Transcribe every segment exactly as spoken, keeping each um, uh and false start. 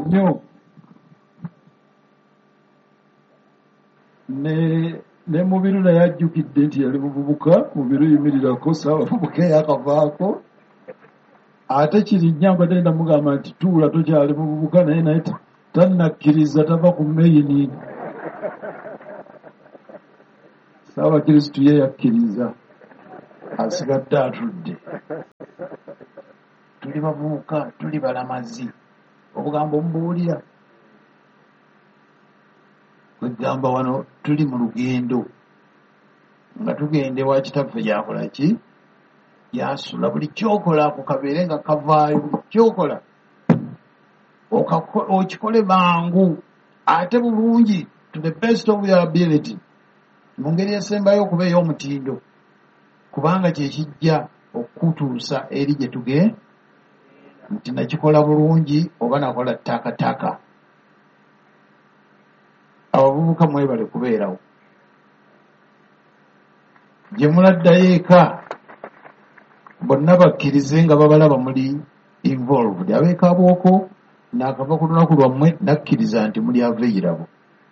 nnyo ne ne mubiru naye ajjukidde nti yali muvubuka mubiru yimirirako saabavubuka eyakavaako ate kirinnya mbadde ndamugamba nti tuula tokyali muvubuka naye naye tannakkiriza tava ku meyini saabakristu ye yakkiriza asigadde atudde. Tuli bavubuka tuli balamazi obugambo omubuulira kwegamba wano tuli mu lugendo nga tugende wa kitaffe gyakola ki yasula buli kyokola ku kabeere nga kavaayo buli kyokola okikole mangu ate bulungi to the best of your ability mu ngeri esembayo okuba ey'omutindo kubanga kyekijja okutuusa eri gye tuge nti nakikola bulungi oba nakola takataka. Abavubuka mwebale kubeerawo gye muladdayo eka bonna bakkirize nga babalaba muli involved. Abeeka bwoko naakava ku lunaku lwammwe nakkiriza nti muli available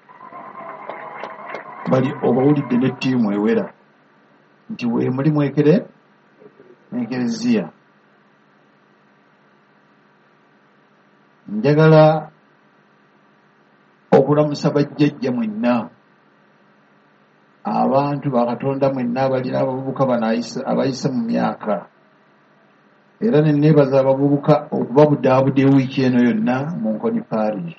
bali obawulidde ne ttiimu ewera nti we muli mwekere ekereziya. Njagala okulamusa bajjajja mwenna abantu bakatonda mwenna abalina abavubuka bano abayise mu myaka era ne neebaza abavubuka okubabudaabuda ewiiki eno yonna mu Nkoni parish.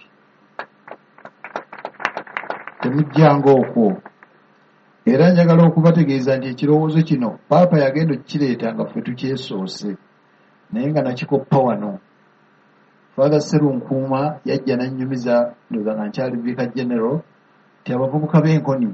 Temujjanga okwo era njagala okubategeeza nti ekirowoozo kino paapa yagenda okukireeta nga ffe tukyesoose naye nga nakikoppa wano. Father Serunkuuma yajja nannyumiza ndoza nga nkyali Vicar General ti abavubuka b'Enkoni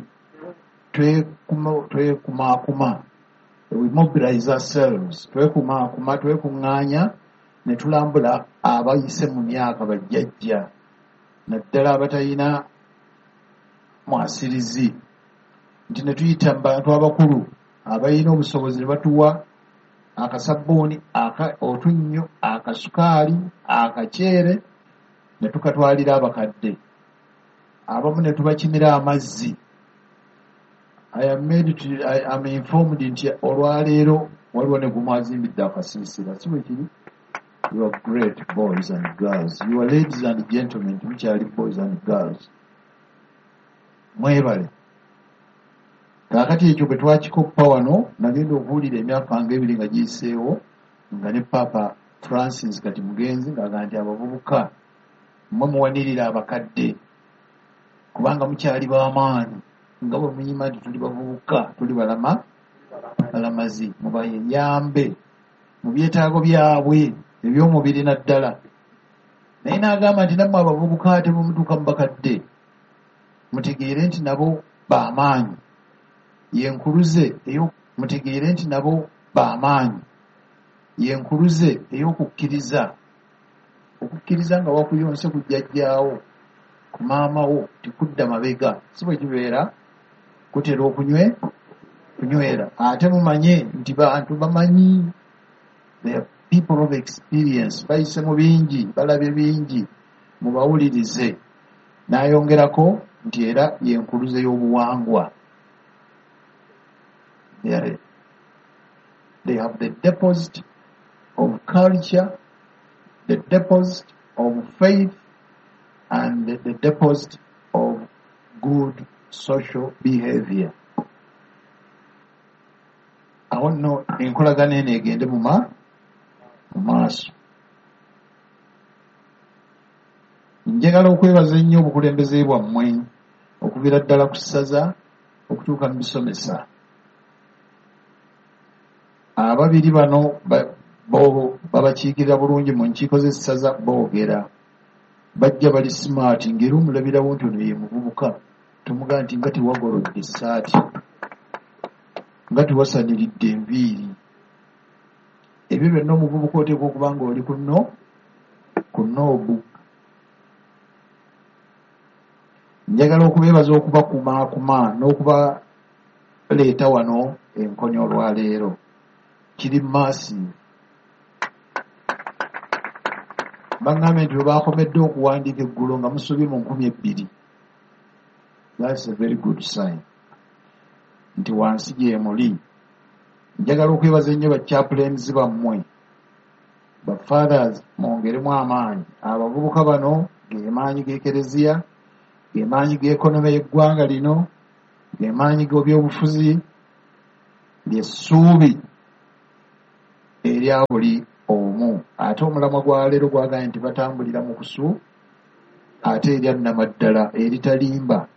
twekumaakuma, we mobilize ourselves, twekumaakuma twekuŋŋaanya ne tulambula abayise mu myaka bajjajja naddala abatalina mwasirizi nti ne tuyita mu bantu abakulu abalina obusobozi ne batuwa akasabbuuni otunnyo akasukaali akaceere ne tukatwalira abakadde abamu ne tubakimira amazzi. I am made to, I am informed nti olwaleero waliwo ne gumu azimbidde akasiisira si bwe kiri. You are great boys and girls, you are ladies and gentlemen, mukyali boys and girls mwebale. Kaakati ekyo bwe twakikoppa wano nagenda okuwulira emyaka nga ebiri nga giyiseewo nga ne Papa Francis kati mugenzi ng'aga nti abavubuka mmwe muwanirira abakadde kubanga mukyali b'amaanyi nga bwe munyima nti tuli bavubuka tuli balama balamazi mubayambe mu byetaago byabwe eby'omubiri naddala. Naye n'agamba nti nammwe abavubuka ate bwe mutuuka mu bakadde mutegeere nti nabo b'amaanyi yenkuluze eyo mutegeere nti nabo b'amaanyi yenkuluze ey'okukkiriza. Okukkiriza nga wakuyonse ku jjajjaawo ku maamawo tikudda mabega si bwe kibeera kutera okunywe kunywera. Ate mumanye nti bantu bamanyi, they are people of experience, bayise mu bingi balabye bingi mubawulirize. N'ayongerako nti era yenkuluze y'obuwangwa. They, are, they have the deposit of culture, the deposit of faith, and the, the deposit of good social behavior. Awo nno enkolagana eno egende mu maaso. Njagala okwebaza ennyo obukulembeze bwammwe okuviira ddala ku ssaza okutuuka mu bisomesa. Ababiri bano babakiikirira bulungi mu nkiiko z'essaza boogera bajja bali smart ngeri omulabirawo nti ono ye muvubuka tomugaa nti nga tiwagolodde essaati nga tiwasaniridde enviiri. Ebyo byonna omuvubuka oteekwa okuba nga oli kuno ku noobu. Njagala okubeebaza okubakumaakuma n'okubaleeta wano Enkoni olwaleero. Kiri maasi Bangambe nti bakomedde okuwandiika eggulo nga musobye mu nkumi ebbiri. That's a very good sign. Nti wansi gye muli. Njagala okwebaza ennyo bachaplains bammwe. Ba fathers mwongeremu amaanyi. Abavubuka bano ge maanyi g'ekereziya, ge maanyi g'ekonomi y'eggwanga lino, ge maanyi g'ebyobufuzi, ly'essuubi erya buli omu. Ate omulamwa gwa leero gwagambye nti batambulira mu kusu, ate erya nnamaddala eritalimba.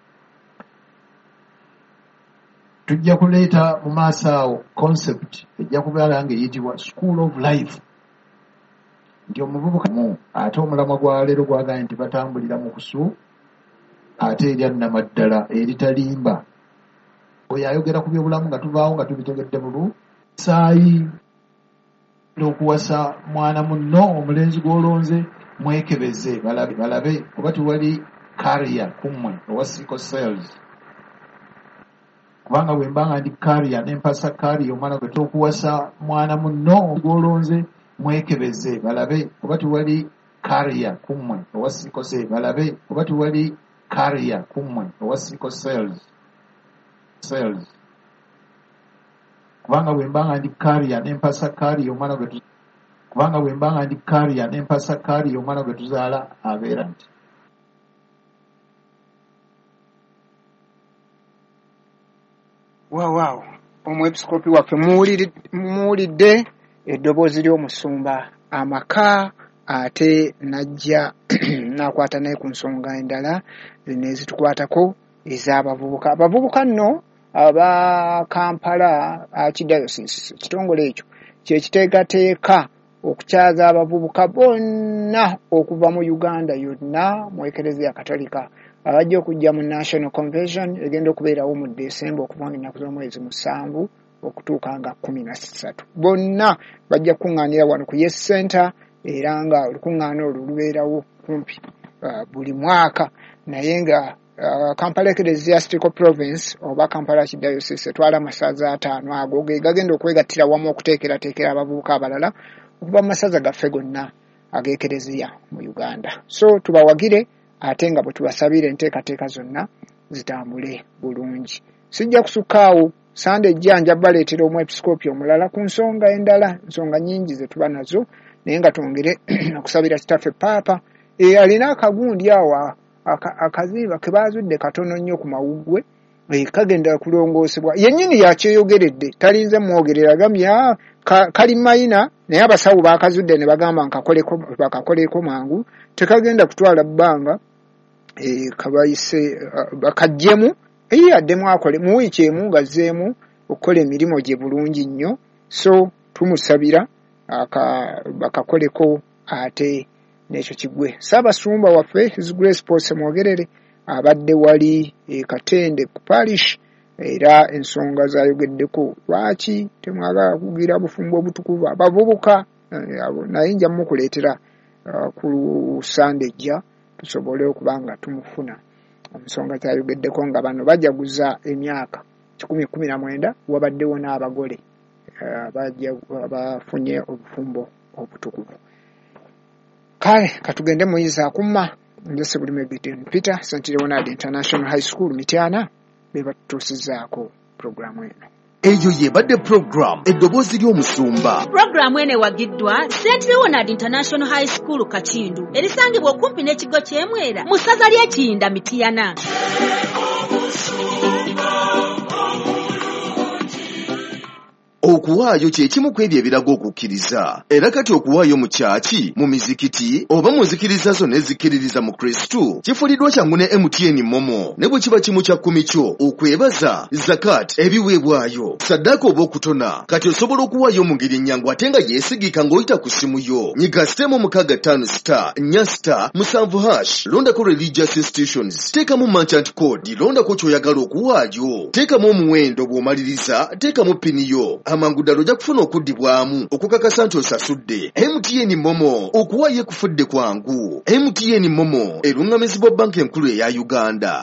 Tujja kuleeta mu maaso awo concept ejja kubeera ng'eyitibwa school of life. Nti omuvubuka mu ate omulamwa gwa leero gwagambye nti batambulira mu kusu, ate erya nnamaddala eritalimba. Oyo ayogera ku byobulamu nga tuvaawo nga tubitegedde bulu. Saayi okuwasa mwana munno omulenzi gw'olonze mwekebeze balabe balabe oba tiwali carrier kummwe owa sickle cells. Kubanga bwe mbanga ndi carrier n'empasa carrier omwana gwe tokuwasa mwana munno gw'olonze mwekebeze balabe oba tiwali carrier kummwe owa sickle cells balabe oba tiwali carrier kummwe owa sickle cells cells. Kubanga bwe mbanga ndi carrier n'empasa carrier omwana gwe kubanga bwe mbanga ndi carrier n'empasa carrier omwana gwe tuzaala abeera nti wow wow omwepiskopi waffe muwulidde eddoboozi ly'omusumba amaka ate najja nakwata naye ku nsonga endala zino ezitukwatako ez'abavubuka. Abavubuka nno aba Kampala Archdiocese ekitongole ekyo kye kiteekateeka okukyaza abavubuka bonna okuva mu Uganda yonna mu Ekereziya Katolika abajja okujja mu National Convention egenda okubeerawo mu December okuva mu nnaku z'omwezi musanvu okutuuka nga kkumi na ssatu. Bonna bajja kuŋŋaanira wano ku Yes Center era nga olukuŋŋaana olwo lubeerawo kumpi uh, buli mwaka naye nga Uh, Kampala Ecclesiastical Province oba Kampala Archdiocese etwala amasaza ataano ago ge gagenda okwegattira wamu okuteekerateekera abavubuka abalala okuva mu masaza gaffe gonna ag'ekereziya mu Uganda. So tubawagire ate nga bwe tubasabira enteekateeka zonna zitambule bulungi. Sijja kusukkaawo Sande ejjanja baleetera omwepiskopi omulala ku nsonga endala, nsonga nnyingi ze tuba nazo naye nga twongere okusabira kitaffe Paapa e alina akagundi awo akaziba ke baazudde katono nnyo ku mawuggwe kagenda kulongoosebwa. Yennyini yakyeyogeredde talinze mwogerera agambye ka, kali mayina naye abasawo baakazudde ne bagamba nkakoleko bakakoleko mangu tekagenda kutwala bbanga e, kabayise uh, bakajjemu eyi addemu akole mu wiiki emu ngazzeemu okukola emirimu gye bulungi nnyo. So tumusabira aka bakakoleko ate n'ekyo kigwe. Ssaabasumba waffe His Grace Paul Semwogerere abadde wali e Katende ku parish era ensonga zayogeddeko lwaki temwagala kugira bufumbo obutukuvu abavubuka naye nja mukuleetera uh, ku Sande ejja tusobole okubanga tumufuna ensonga zayogeddeko nga bano bajaguza emyaka kikumi kumi na mwenda wabaddewo n'abagole uh, bafunye obufumbo obutukuvu. Kale katugende muyiza akumma ndese buli megiten Peter Saint Leonard International High School Mityana beba tutusizaako programu eno. Eyo yebadde program eddoboozi ly'omusumba. Programu ene wagiddwa Saint Leonard International High School Kakindu erisangibwa okumpi n'ekigo ky'Emwera mu ssaza ly'e Kinda Mityana. Okuwaayo kye kimu ku ebyo ebiraga okukkiriza. Era kati okuwaayo mu kyaki, mu mizikiti, oba mu nzikiriza zo n'ezikiririza mu Kristu, kifuliddwa kyangu ne M T N Momo. Ne bwe kiba kimu kya kkumi kyo, okwebaza, zakat, ebiweebwayo, saddaaka oba okutona, kati osobola okuwaayo mu ngeri nnyangu ate nga yeesigika ng'oyita ku ssimu yo. Nyiga sitemu mukaaga ttaano star, nnya star, musanvu hash, londako religious institutions, teekamu merchant code, londako ky'oyagala okuwaayo, teekamu omuwendo bw'omaliriza, teekamu pini yo. Amangu ddala ojja kufuna okuddibwamu okukakasa nti osasudde. M T N Momo, okuwaayo kufudde kwangu. M T N Momo eruŋŋamizibwa banka enkulu eya Uganda.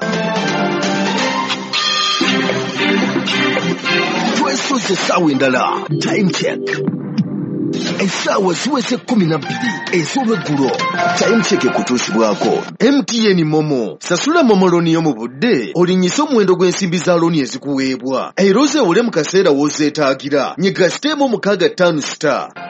Twesoze essaawa endala time check essaawa ziweze kumi na bbiri ez'olweggulo. Tayimukyeke kutuusibwako. M T N Momo. Sasula Momo looni yo mu budde olinnyise omuwendo gw'ensimbi za looni ezikuweebwa. Era ozeewole mu kaseera w'ozeetaagira. Nyiga siteemu mukaaga ttaano star.